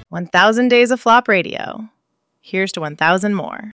1,000 days of flop radio. Here's to 1,000 more.